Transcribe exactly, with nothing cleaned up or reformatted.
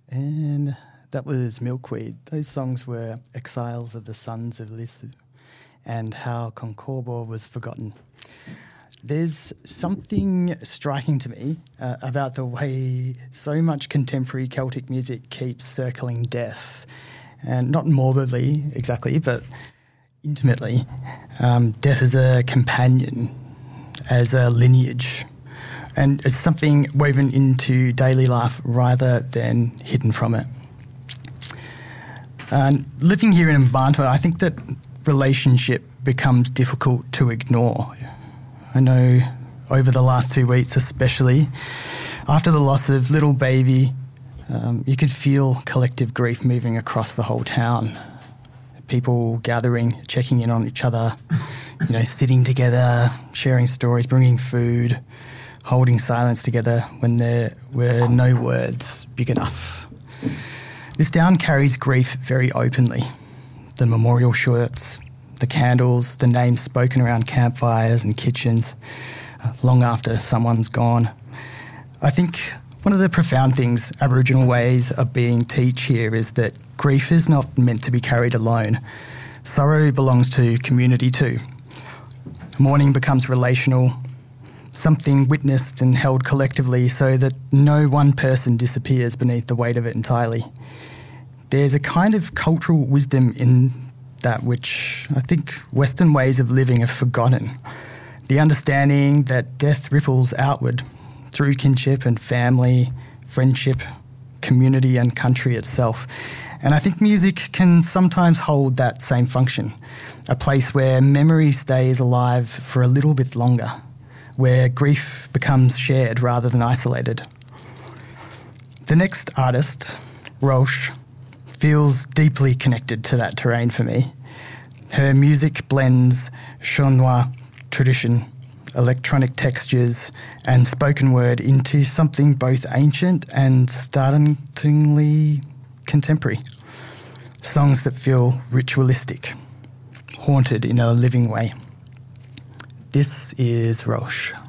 And that was Milkweed. Those songs were Exiles of the Sons of Lisu and How Concorbo Was Forgotten. There's something striking to me uh, about the way so much contemporary Celtic music keeps circling death, and not morbidly exactly, but intimately. Um, death as a companion, as a lineage, and as something woven into daily life rather than hidden from it. Uh, living here in Mbantua, I think that relationship becomes difficult to ignore. I know over the last two weeks especially, after the loss of little baby, um, you could feel collective grief moving across the whole town. People gathering, checking in on each other, you know, sitting together, sharing stories, bringing food, holding silence together when there were no words big enough. This town carries grief very openly. The memorial shirts, the candles, the names spoken around campfires and kitchens uh, long after someone's gone. I think one of the profound things Aboriginal ways of being teach here is that grief is not meant to be carried alone. Sorrow belongs to community too. Mourning becomes relational, something witnessed and held collectively so that no one person disappears beneath the weight of it entirely. There's a kind of cultural wisdom in that which I think Western ways of living have forgotten. The understanding that death ripples outward through kinship and family, friendship, community and country itself. And I think music can sometimes hold that same function, a place where memory stays alive for a little bit longer, where grief becomes shared rather than isolated. The next artist, Roche, feels deeply connected to that terrain for me. Her music blends Chaunois tradition, electronic textures and spoken word into something both ancient and startlingly contemporary. Songs that feel ritualistic, haunted in a living way. This is Roche.